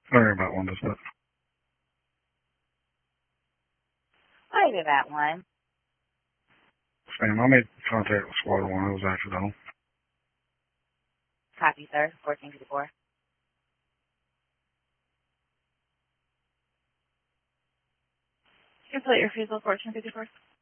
Sorry about one, does that? I did that one. Sam, I made contact with Squad 1. It was accidental. Copy, sir. 1454. Complete refusal, 1454.